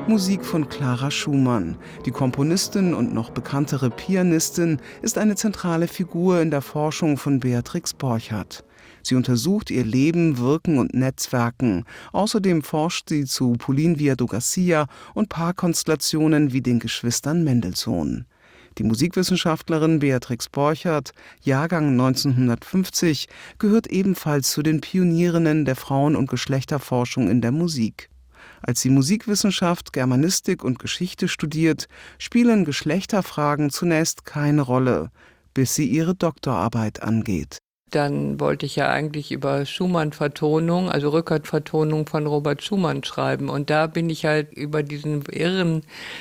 Musik von Clara Schumann. Die Komponistin und noch bekanntere Pianistin ist eine zentrale Figur in der Forschung von Beatrix Borchardt. Sie untersucht ihr Leben, Wirken und Netzwerken. Außerdem forscht sie zu Pauline Viardot-Garcia und Paarkonstellationen wie den Geschwistern Mendelssohn. Die Musikwissenschaftlerin Beatrix Borchardt, Jahrgang 1950, gehört ebenfalls zu den Pionierinnen der Frauen- und Geschlechterforschung in der Musik. Als sie Musikwissenschaft, Germanistik und Geschichte studiert, spielen Geschlechterfragen zunächst keine Rolle, bis sie ihre Doktorarbeit angeht. Dann wollte ich ja eigentlich über Schumann-Vertonung, also Rückert-Vertonung von Robert Schumann schreiben. Und da bin ich halt über diesen irren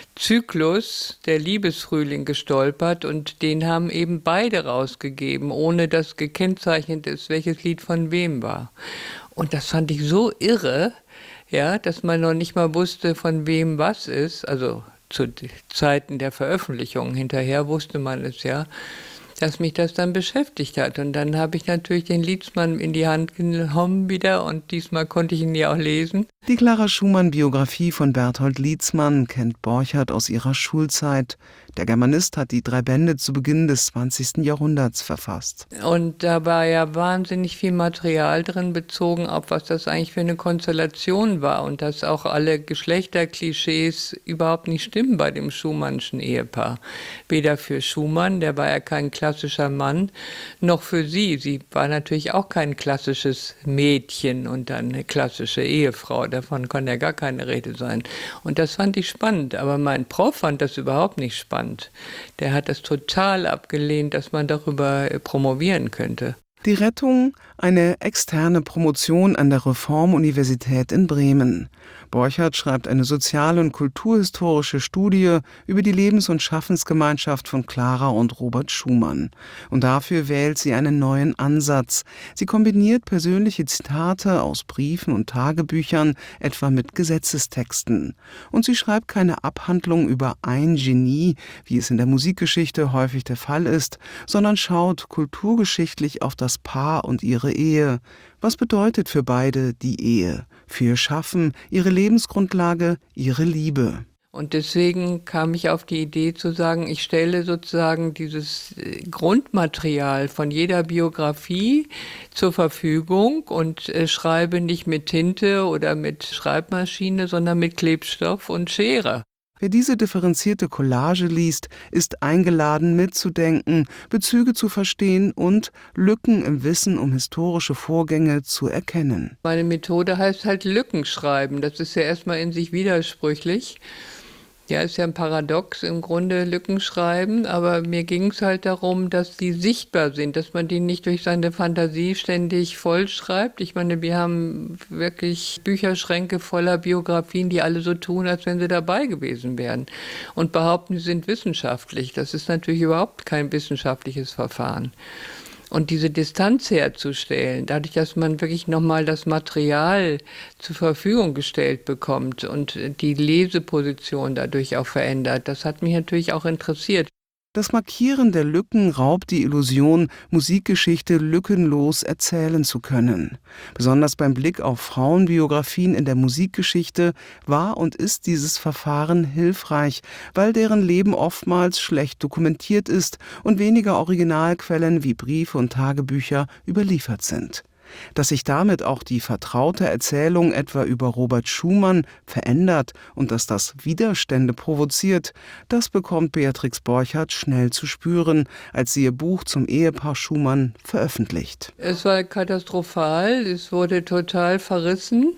Zyklus der Liebesfrühling gestolpert und den haben eben beide rausgegeben, ohne dass gekennzeichnet ist, welches Lied von wem war. Und das fand ich so irre, ja, dass man noch nicht mal wusste, von wem was ist. Also zu Zeiten der Veröffentlichung, hinterher wusste man es ja, dass mich das dann beschäftigt hat. Und dann habe ich natürlich den Liedsmann in die Hand genommen wieder und diesmal konnte ich ihn ja auch lesen. Die Clara Schumann-Biografie von Berthold Liedsmann kennt Borchardt aus ihrer Schulzeit. Der Germanist hat die 3 Bände zu Beginn des 20. Jahrhunderts verfasst. Und da war ja wahnsinnig viel Material drin, bezogen auf, was das eigentlich für eine Konstellation war und dass auch alle Geschlechterklischees überhaupt nicht stimmen bei dem Schumannschen Ehepaar. Weder für Schumann, der war ja kein klassischer Mann, noch für sie. Sie war natürlich auch kein klassisches Mädchen und dann eine klassische Ehefrau. Davon kann ja gar keine Rede sein. Und das fand ich spannend. Aber mein Prof fand das überhaupt nicht spannend. Der hat das total abgelehnt, dass man darüber promovieren könnte. Die Rettung, eine externe Promotion an der Reformuniversität in Bremen. Borchardt schreibt eine sozial- und kulturhistorische Studie über die Lebens- und Schaffensgemeinschaft von Clara und Robert Schumann. Und dafür wählt sie einen neuen Ansatz. Sie kombiniert persönliche Zitate aus Briefen und Tagebüchern, etwa mit Gesetzestexten. Und sie schreibt keine Abhandlung über ein Genie, wie es in der Musikgeschichte häufig der Fall ist, sondern schaut kulturgeschichtlich auf das Paar und ihre Ehe. Was bedeutet für beide die Ehe? Für ihr Schaffen, ihre Lebensgrundlage, ihre Liebe. Und deswegen kam ich auf die Idee zu sagen, ich stelle sozusagen dieses Grundmaterial von jeder Biografie zur Verfügung und schreibe nicht mit Tinte oder mit Schreibmaschine, sondern mit Klebstoff und Schere. Wer diese differenzierte Collage liest, ist eingeladen mitzudenken, Bezüge zu verstehen und Lücken im Wissen um historische Vorgänge zu erkennen. Meine Methode heißt halt Lücken schreiben. Das ist ja erstmal in sich widersprüchlich. Ja, ist ja ein Paradox im Grunde, Lücken schreiben, aber mir ging es halt darum, dass die sichtbar sind, dass man die nicht durch seine Fantasie ständig vollschreibt. Ich meine, wir haben wirklich Bücherschränke voller Biografien, die alle so tun, als wenn sie dabei gewesen wären und behaupten, sie sind wissenschaftlich. Das ist natürlich überhaupt kein wissenschaftliches Verfahren. Und diese Distanz herzustellen, dadurch, dass man wirklich nochmal das Material zur Verfügung gestellt bekommt und die Leseposition dadurch auch verändert, das hat mich natürlich auch interessiert. Das Markieren der Lücken raubt die Illusion, Musikgeschichte lückenlos erzählen zu können. Besonders beim Blick auf Frauenbiografien in der Musikgeschichte war und ist dieses Verfahren hilfreich, weil deren Leben oftmals schlecht dokumentiert ist und weniger Originalquellen wie Briefe und Tagebücher überliefert sind. Dass sich damit auch die vertraute Erzählung etwa über Robert Schumann verändert und dass das Widerstände provoziert, das bekommt Beatrix Borchardt schnell zu spüren, als sie ihr Buch zum Ehepaar Schumann veröffentlicht. Es war katastrophal, es wurde total verrissen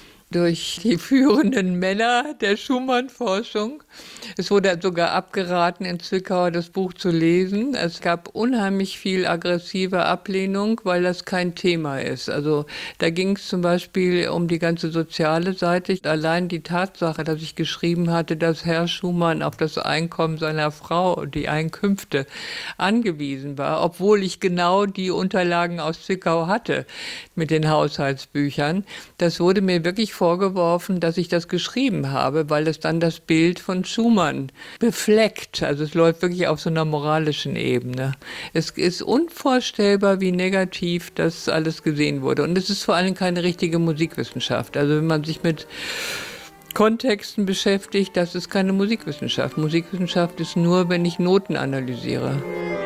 durch die führenden Männer der Schumann-Forschung. Es wurde sogar abgeraten, in Zwickau das Buch zu lesen. Es gab unheimlich viel aggressive Ablehnung, weil das kein Thema ist. Also da ging es zum Beispiel um die ganze soziale Seite. Allein die Tatsache, dass ich geschrieben hatte, dass Herr Schumann auf das Einkommen seiner Frau, die Einkünfte, angewiesen war, obwohl ich genau die Unterlagen aus Zwickau hatte mit den Haushaltsbüchern. Das wurde mir wirklich vorgeworfen, dass ich das geschrieben habe, weil es dann das Bild von Schumann befleckt. Also es läuft wirklich auf so einer moralischen Ebene. Es ist unvorstellbar, wie negativ das alles gesehen wurde. Und es ist vor allem keine richtige Musikwissenschaft. Also wenn man sich mit Kontexten beschäftigt, das ist keine Musikwissenschaft. Musikwissenschaft ist nur, wenn ich Noten analysiere.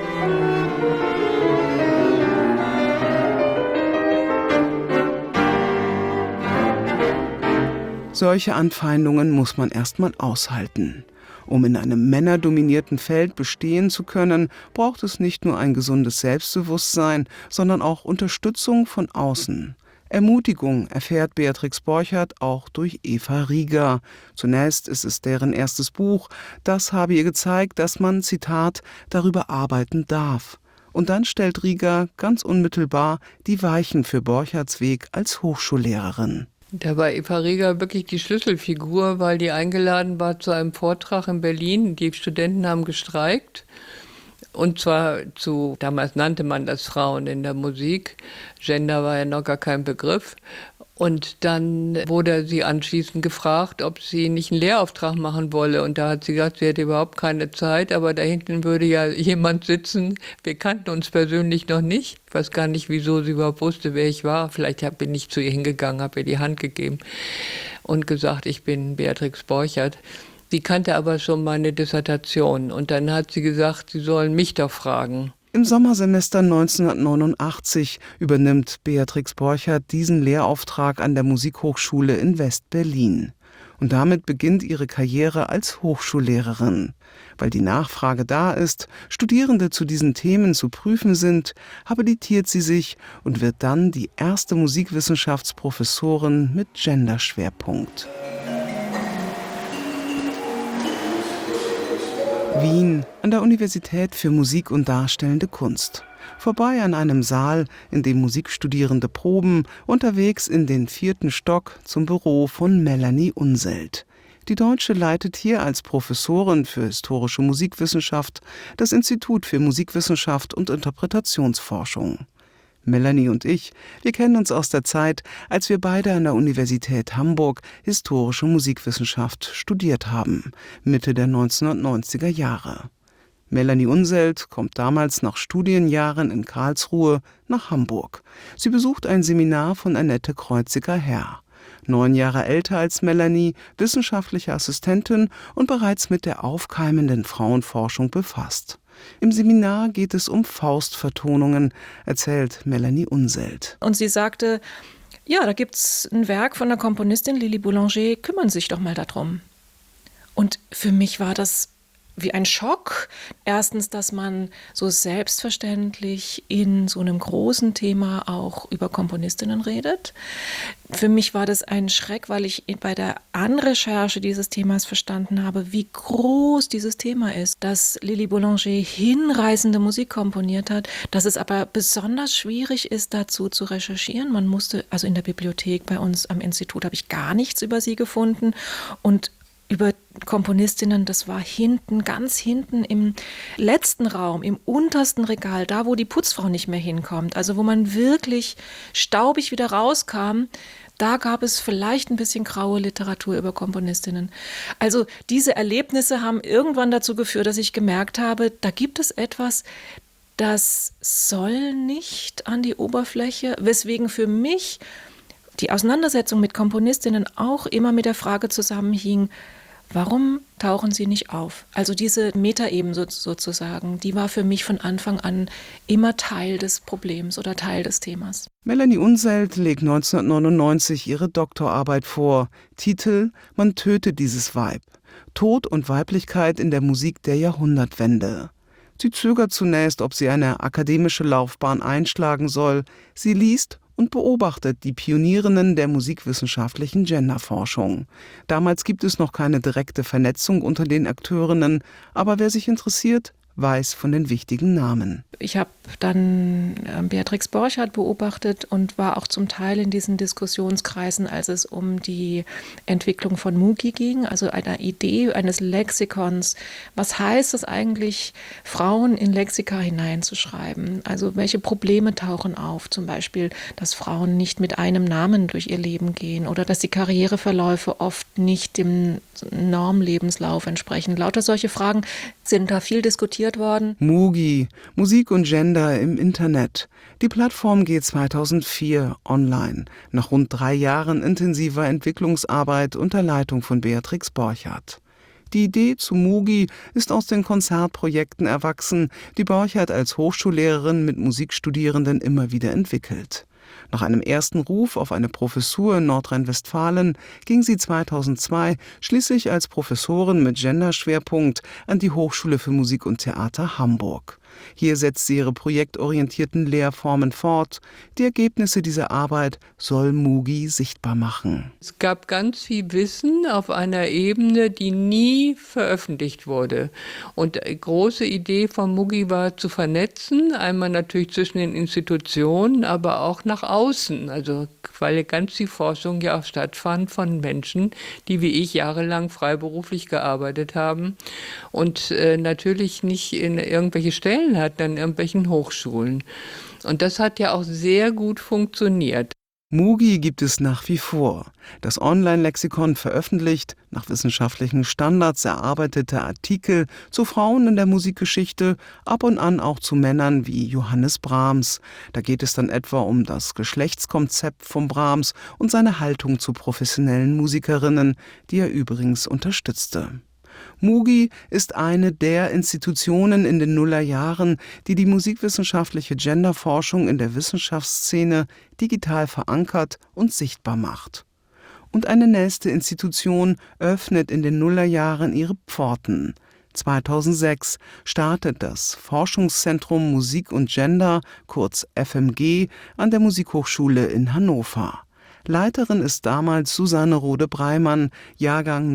Solche Anfeindungen muss man erstmal aushalten. Um in einem männerdominierten Feld bestehen zu können, braucht es nicht nur ein gesundes Selbstbewusstsein, sondern auch Unterstützung von außen. Ermutigung erfährt Beatrix Borchardt auch durch Eva Rieger. Zunächst ist es deren erstes Buch. Das habe ihr gezeigt, dass man, Zitat, darüber arbeiten darf. Und dann stellt Rieger ganz unmittelbar die Weichen für Borchardts Weg als Hochschullehrerin. Da war Eva Rieger wirklich die Schlüsselfigur, weil die eingeladen war zu einem Vortrag in Berlin. Die Studenten haben gestreikt. Und zwar damals nannte man das Frauen in der Musik. Gender war ja noch gar kein Begriff. Und dann wurde sie anschließend gefragt, ob sie nicht einen Lehrauftrag machen wolle. Und da hat sie gesagt, sie hätte überhaupt keine Zeit, aber da hinten würde ja jemand sitzen. Wir kannten uns persönlich noch nicht. Ich weiß gar nicht, wieso sie überhaupt wusste, wer ich war. Vielleicht bin ich zu ihr hingegangen, habe ihr die Hand gegeben und gesagt, ich bin Beatrix Borchardt. Sie kannte aber schon meine Dissertation. Und dann hat sie gesagt, sie sollen mich doch fragen. Im Sommersemester 1989 übernimmt Beatrix Borchardt diesen Lehrauftrag an der Musikhochschule in West-Berlin. Und damit beginnt ihre Karriere als Hochschullehrerin. Weil die Nachfrage da ist, Studierende zu diesen Themen zu prüfen sind, habilitiert sie sich und wird dann die erste Musikwissenschaftsprofessorin mit Genderschwerpunkt. Wien, an der Universität für Musik und Darstellende Kunst. Vorbei an einem Saal, in dem Musikstudierende proben, unterwegs in den 4. Stock zum Büro von Melanie Unseld. Die Deutsche leitet hier als Professorin für historische Musikwissenschaft das Institut für Musikwissenschaft und Interpretationsforschung. Melanie und ich, wir kennen uns aus der Zeit, als wir beide an der Universität Hamburg historische Musikwissenschaft studiert haben, Mitte der 1990er Jahre. Melanie Unseld kommt damals nach Studienjahren in Karlsruhe nach Hamburg. Sie besucht ein Seminar von Annette Kreuziger-Herr. 9 Jahre älter als Melanie, wissenschaftliche Assistentin und bereits mit der aufkeimenden Frauenforschung befasst. Im Seminar geht es um Faustvertonungen, erzählt Melanie Unseld. Und sie sagte, ja, da gibt's ein Werk von der Komponistin Lili Boulanger, kümmern Sie sich doch mal darum. Und für mich war das wie ein Schock. Erstens, dass man so selbstverständlich in so einem großen Thema auch über Komponistinnen redet. Für mich war das ein Schreck, weil ich bei der Anrecherche dieses Themas verstanden habe, wie groß dieses Thema ist, dass Lili Boulanger hinreißende Musik komponiert hat, dass es aber besonders schwierig ist, dazu zu recherchieren. Man musste, also in der Bibliothek bei uns am Institut habe ich gar nichts über sie gefunden und über Komponistinnen, das war hinten, ganz hinten im letzten Raum, im untersten Regal, da wo die Putzfrau nicht mehr hinkommt, also wo man wirklich staubig wieder rauskam, da gab es vielleicht ein bisschen graue Literatur über Komponistinnen. Also diese Erlebnisse haben irgendwann dazu geführt, dass ich gemerkt habe, da gibt es etwas, das soll nicht an die Oberfläche, weswegen für mich die Auseinandersetzung mit Komponistinnen auch immer mit der Frage zusammenhing, warum tauchen sie nicht auf? Also diese Metaebene sozusagen, die war für mich von Anfang an immer Teil des Problems oder Teil des Themas. Melanie Unseld legt 1999 ihre Doktorarbeit vor. Titel: Man töte dieses Weib. Tod und Weiblichkeit in der Musik der Jahrhundertwende. Sie zögert zunächst, ob sie eine akademische Laufbahn einschlagen soll. Sie liest und beobachtet die Pionierinnen der musikwissenschaftlichen Genderforschung. Damals gibt es noch keine direkte Vernetzung unter den Akteurinnen, aber wer sich interessiert, weiß von den wichtigen Namen. Ich habe dann Beatrix Borchardt beobachtet und war auch zum Teil in diesen Diskussionskreisen, als es um die Entwicklung von MUGI ging, also einer Idee eines Lexikons. Was heißt es eigentlich, Frauen in Lexika hineinzuschreiben? Also welche Probleme tauchen auf? Zum Beispiel, dass Frauen nicht mit einem Namen durch ihr Leben gehen oder dass die Karriereverläufe oft nicht dem Normlebenslauf entsprechen. Lauter solche Fragen sind da viel diskutiert worden. Mugi, Musik und Gender im Internet. Die Plattform geht 2004 online, nach rund 3 Jahren intensiver Entwicklungsarbeit unter Leitung von Beatrix Borchardt. Die Idee zu Mugi ist aus den Konzertprojekten erwachsen, die Borchardt als Hochschullehrerin mit Musikstudierenden immer wieder entwickelt. Nach einem ersten Ruf auf eine Professur in Nordrhein-Westfalen ging sie 2002 schließlich als Professorin mit Genderschwerpunkt an die Hochschule für Musik und Theater Hamburg. Hier setzt sie ihre projektorientierten Lehrformen fort. Die Ergebnisse dieser Arbeit soll Mugi sichtbar machen. Es gab ganz viel Wissen auf einer Ebene, die nie veröffentlicht wurde. Und die große Idee von Mugi war zu vernetzen, einmal natürlich zwischen den Institutionen, aber auch nach außen. Also weil ganz viel Forschung ja auch stattfand von Menschen, die wie ich jahrelang freiberuflich gearbeitet haben und natürlich nicht in irgendwelche Stellen hatten an irgendwelchen Hochschulen. Und das hat ja auch sehr gut funktioniert. Mugi gibt es nach wie vor. Das Online-Lexikon veröffentlicht nach wissenschaftlichen Standards erarbeitete Artikel zu Frauen in der Musikgeschichte, ab und an auch zu Männern wie Johannes Brahms. Da geht es dann etwa um das Geschlechtskonzept von Brahms und seine Haltung zu professionellen Musikerinnen, die er übrigens unterstützte. Mugi ist eine der Institutionen in den Nullerjahren, die die musikwissenschaftliche Genderforschung in der Wissenschaftsszene digital verankert und sichtbar macht. Und eine nächste Institution öffnet in den Nullerjahren ihre Pforten. 2006 startet das Forschungszentrum Musik und Gender, kurz FMG, an der Musikhochschule in Hannover. Leiterin ist damals Susanne Rode-Breimann, Jahrgang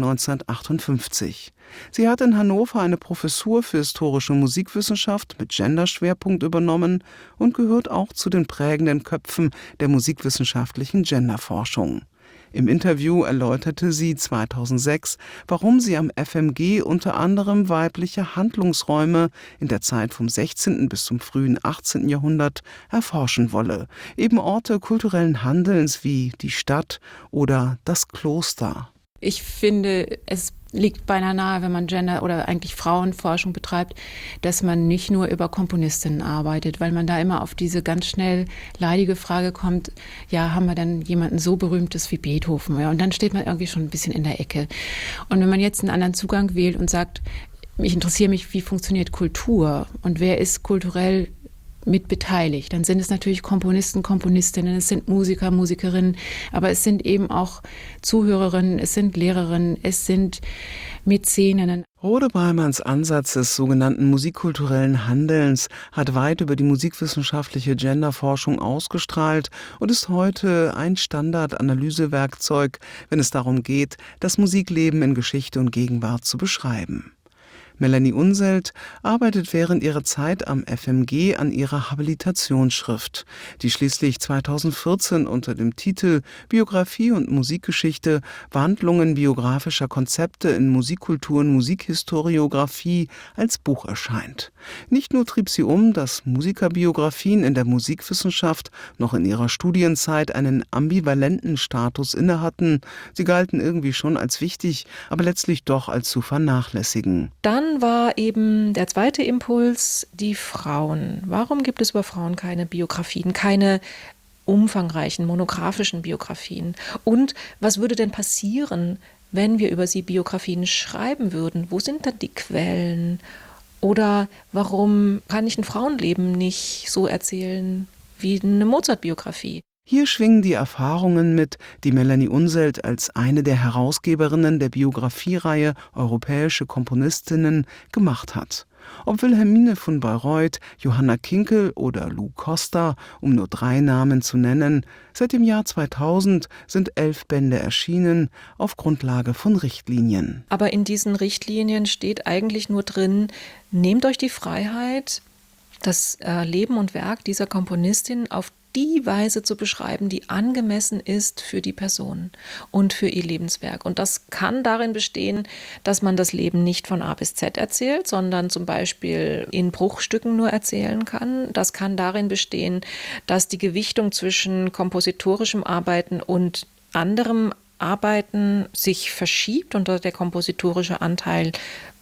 1958. Sie hat in Hannover eine Professur für historische Musikwissenschaft mit Genderschwerpunkt übernommen und gehört auch zu den prägenden Köpfen der musikwissenschaftlichen Genderforschung. Im Interview erläuterte sie 2006, warum sie am FMG unter anderem weibliche Handlungsräume in der Zeit vom 16. bis zum frühen 18. Jahrhundert erforschen wolle, eben Orte kulturellen Handelns wie die Stadt oder das Kloster. Ich finde, es liegt beinahe nahe, wenn man Gender- oder eigentlich Frauenforschung betreibt, dass man nicht nur über Komponistinnen arbeitet, weil man da immer auf diese ganz schnell leidige Frage kommt, ja, haben wir dann jemanden so Berühmtes wie Beethoven? Ja, und dann steht man irgendwie schon ein bisschen in der Ecke. Und wenn man jetzt einen anderen Zugang wählt und sagt, ich interessiere mich, wie funktioniert Kultur und wer ist kulturell mit beteiligt, dann sind es natürlich Komponisten, Komponistinnen, es sind Musiker, Musikerinnen, aber es sind eben auch Zuhörerinnen, es sind Lehrerinnen, es sind Mäzeninnen. Rode-Breimanns Ansatz des sogenannten musikkulturellen Handelns hat weit über die musikwissenschaftliche Genderforschung ausgestrahlt und ist heute ein Standardanalysewerkzeug, wenn es darum geht, das Musikleben in Geschichte und Gegenwart zu beschreiben. Melanie Unselt arbeitet während ihrer Zeit am FMG an ihrer Habilitationsschrift, die schließlich 2014 unter dem Titel Biografie und Musikgeschichte – Wandlungen biografischer Konzepte in Musikkultur und Musikhistoriographie als Buch erscheint. Nicht nur trieb sie dass Musikerbiografien in der Musikwissenschaft noch in ihrer Studienzeit einen ambivalenten Status innehatten, sie galten irgendwie schon als wichtig, aber letztlich doch als zu vernachlässigen. Dann war eben der zweite Impuls die Frauen. Warum gibt es über Frauen keine Biografien, keine umfangreichen, monografischen Biografien? Und was würde denn passieren, wenn wir über sie Biografien schreiben würden? Wo sind dann die Quellen? Oder warum kann ich ein Frauenleben nicht so erzählen wie eine Mozart-Biografie? Hier schwingen die Erfahrungen mit, die Melanie Unselt als eine der Herausgeberinnen der Biografiereihe Europäische Komponistinnen gemacht hat. Ob Wilhelmine von Bayreuth, Johanna Kinkel oder Lou Costa, um nur 3 Namen zu nennen, seit dem Jahr 2000 sind 11 Bände erschienen auf Grundlage von Richtlinien. Aber in diesen Richtlinien steht eigentlich nur drin, nehmt euch die Freiheit, das Leben und Werk dieser Komponistin auf die Weise zu beschreiben, die angemessen ist für die Person und für ihr Lebenswerk. Und das kann darin bestehen, dass man das Leben nicht von A bis Z erzählt, sondern zum Beispiel in Bruchstücken nur erzählen kann. Das kann darin bestehen, dass die Gewichtung zwischen kompositorischem Arbeiten und anderem Arbeiten sich verschiebt und der kompositorische Anteil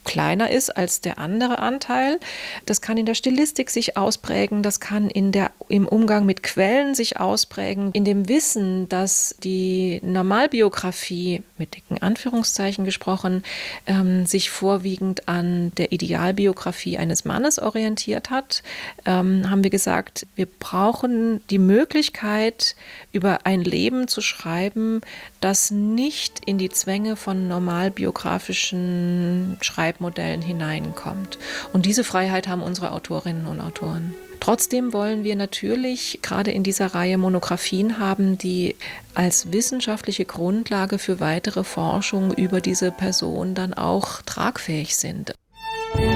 kleiner ist als der andere Anteil. Das kann in der Stilistik sich ausprägen, das kann im Umgang mit Quellen sich ausprägen, in dem Wissen, dass die Normalbiografie, mit dicken Anführungszeichen gesprochen, sich vorwiegend an der Idealbiografie eines Mannes orientiert hat, haben wir gesagt, wir brauchen die Möglichkeit, über ein Leben zu schreiben, das nicht in die Zwänge von normalbiografischen Schreibmodellen hineinkommt. Und diese Freiheit haben unsere Autorinnen und Autoren. Trotzdem wollen wir natürlich gerade in dieser Reihe Monographien haben, die als wissenschaftliche Grundlage für weitere Forschung über diese Person dann auch tragfähig sind.